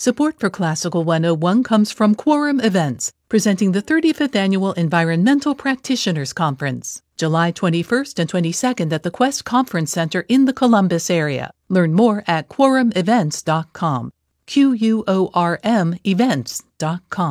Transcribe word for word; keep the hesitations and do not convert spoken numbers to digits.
Support for Classical one oh one comes from Quorum Events, presenting the thirty-fifth Annual Environmental Practitioners Conference, July twenty-first and twenty-second at the Quest Conference Center in the Columbus area. Learn more at quorum events dot com. Q U O R M events dot com.